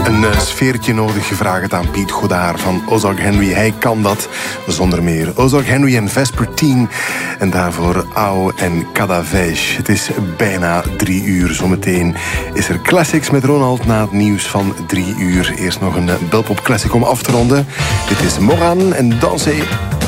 Een sfeertje nodig, vraag het aan Piet Godard van Ozark Henry. Hij kan dat zonder meer. Ozark Henry en Vespertine. En daarvoor Au en Cadavage. Het is bijna 3 uur. Zometeen is er Classics met Ronald na het nieuws van 3 uur. Eerst nog een Belpop Classic om af te ronden. Dit is Moran en Dansé.